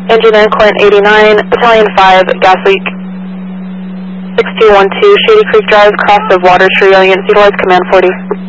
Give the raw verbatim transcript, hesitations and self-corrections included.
Engineer Clint eighty-nine, Battalion five, gas leak. six two one two, Shady Creek Drive, cross of Water Tree, units utilize command forty.